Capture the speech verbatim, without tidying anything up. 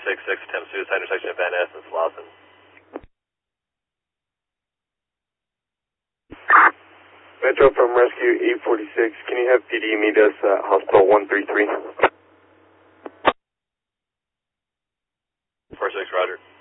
six six, attempt suicide intersection of Van Ness and Slauson. Metro from Rescue eight forty-six, can you have P D meet us at Hospital one three three? four six, roger.